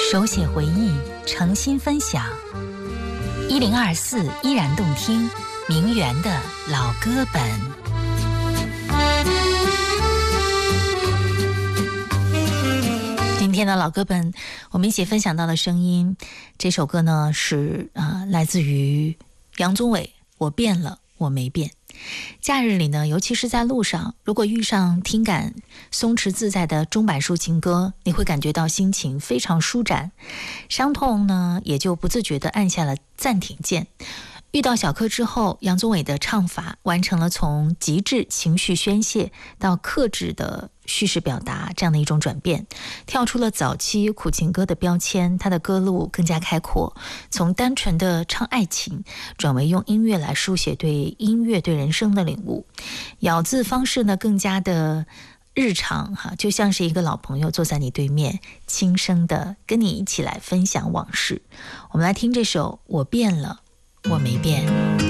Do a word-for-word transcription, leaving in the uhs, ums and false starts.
手写回忆，诚心分享。一零二四依然动听，名媛的老歌本。今天的老歌本，我们一起分享到的声音，这首歌呢是啊、呃、来自于杨宗纬，我变了，我没变。假日里呢，尤其是在路上，如果遇上听感松弛自在的中板抒情歌，你会感觉到心情非常舒展，伤痛呢也就不自觉地按下了暂停键。遇到小柯之后，杨宗纬的唱法完成了从极致情绪宣泄到克制的叙事表达这样的一种转变，跳出了早期苦情歌的标签，他的歌路更加开阔，从单纯的唱爱情转为用音乐来书写对音乐对人生的领悟，咬字方式呢更加的日常哈，就像是一个老朋友坐在你对面，轻声的跟你一起来分享往事。我们来听这首《我变了，我没变》。